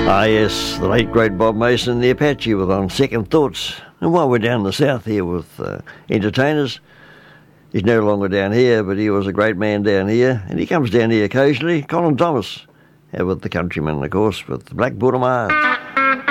Ah yes, the late great Bob Mason, the Apache, with On Second Thoughts. And while we're down the south here with entertainers, he's no longer down here, but he was a great man down here, and he comes down here occasionally, Colin Thomas, with the Countrymen, of course, with Black Buddha Mars.